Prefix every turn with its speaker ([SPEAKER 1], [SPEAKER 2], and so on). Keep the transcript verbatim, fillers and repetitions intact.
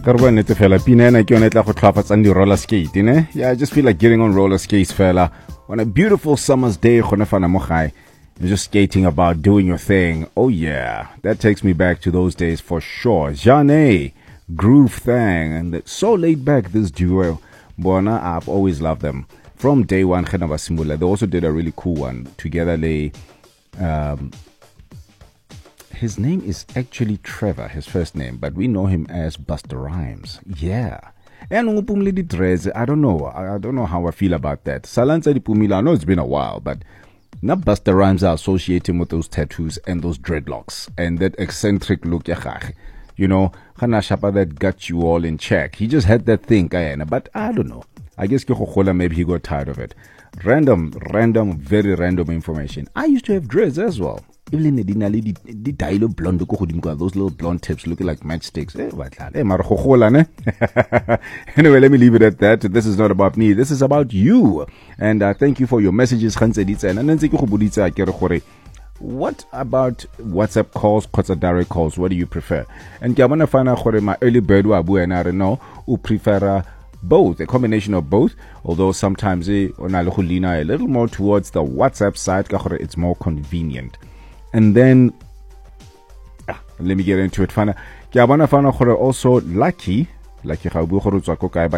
[SPEAKER 1] Karban ete fela pina ena ke yone tla go tlhafatsang di roller skate ne. Yeah, I just feel like getting on roller skates fela on a beautiful summer's day gone fana mo gae. You're just skating about, doing your thing. Oh yeah, that takes me back to those days for sure. Jane, groove thing, and it's so laid back, this duo. Bona, I've always loved them. From day one, Simula, they also did a really cool one. Together they, um, his name is actually Trevor, his first name, but we know him as Busta Rhymes. Yeah. And Upumli Dress, I don't know. I don't know how I feel about that. Salanza di Pumila, I know it's been a while, but now Busta Rhymes are associating with those tattoos and those dreadlocks and that eccentric look. You know, Hana Shapa that got you all in check. He just had that thing, but I don't know. I guess maybe he got tired of it. Random, random, very random information. I used to have dreads as well. Even the dialogue blonde, those little blonde tips looking like matchsticks. Anyway, let me leave it at that. This is not about me. This is about you. And uh, thank you for your messages. What about WhatsApp calls, WhatsApp direct calls? What do you prefer? And I want to find out my early bird wabu and I don't know who prefer both, a combination of both. Although sometimes eh, a little more towards the WhatsApp side, it's more convenient. And then ah, let me get into it. Fana, I want to find out also lucky, lucky